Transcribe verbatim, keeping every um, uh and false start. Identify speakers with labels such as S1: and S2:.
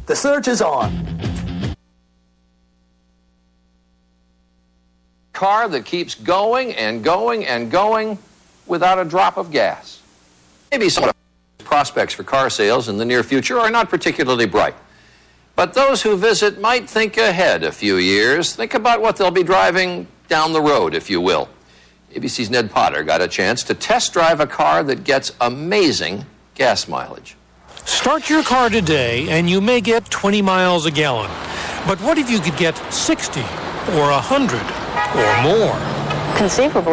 S1: The search is on.
S2: Car that keeps going and going and going without a drop of gas. Maybe some of the prospects for car sales in the near future are not particularly bright. But those who visit might think ahead a few years. Think about what they'll be driving down the road, if you will. A B C's Ned Potter got a chance to test drive a car that gets amazing gas mileage.
S3: Start your car today and you may get twenty miles a gallon. But what if you could get sixty or one hundred or more?
S4: Conceivably.